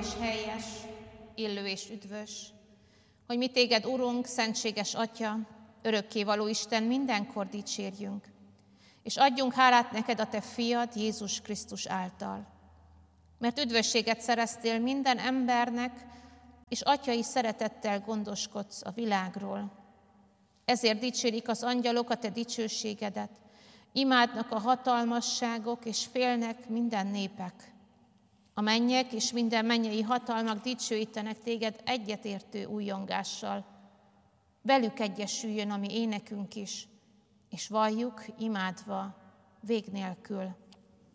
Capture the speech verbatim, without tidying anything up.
és helyes, illő és üdvös, hogy mi téged, Urunk, szentséges Atya, örökkévaló Isten, mindenkor dicsérjünk, és adjunk hálát neked a te fiad, Jézus Krisztus által. Mert üdvösséget szereztél minden embernek, és atyai szeretettel gondoskodsz a világról. Ezért dicsérik az angyalok a te dicsőségedet, imádnak a hatalmasságok, és félnek minden népek. A mennyek és minden mennyei hatalmak dicsőítenek téged egyetértő újjongással. Velük egyesüljön a mi énekünk is, és valljuk imádva vég nélkül.